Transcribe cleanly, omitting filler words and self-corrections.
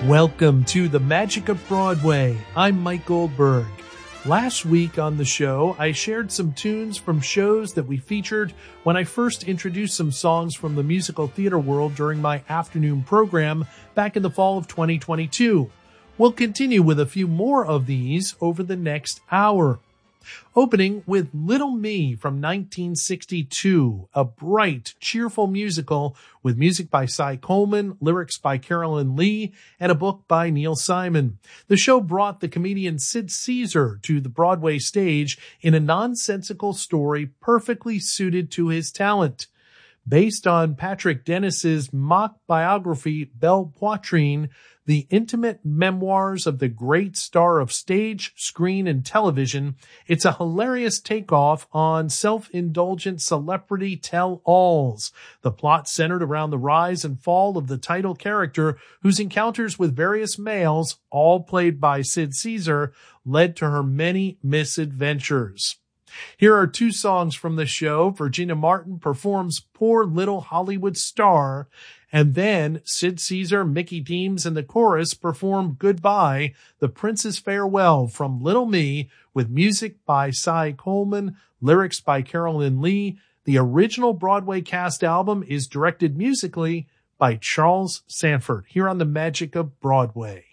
Welcome to The Magic of Broadway. I'm Mike Goldberg. Last week on the show, I shared some tunes from shows that we featured when I first introduced some songs from the musical theater world during my afternoon program back in the fall of 2022. We'll continue with a few more of these over the next hour. Opening with Little Me from 1962, a bright, cheerful musical with music by Cy Coleman, lyrics by Carolyn Lee, and a book by Neil Simon. The show brought the comedian Sid Caesar to the Broadway stage in a nonsensical story perfectly suited to his talent. Based on Patrick Dennis's mock biography, Belle Poitrine, the intimate memoirs of the great star of stage, screen, and television, it's a hilarious takeoff on self-indulgent celebrity tell-alls. The plot centered around the rise and fall of the title character, whose encounters with various males, all played by Sid Caesar, led to her many misadventures. Here are two songs from the show. Virginia Martin performs Poor Little Hollywood Star, and then Sid Caesar, Mickey Deems, and the chorus perform Goodbye, The Prince's Farewell from Little Me, with music by Cy Coleman, lyrics by Carolyn Lee. The original Broadway cast album is directed musically by Charles Sanford, here on The Magic of Broadway.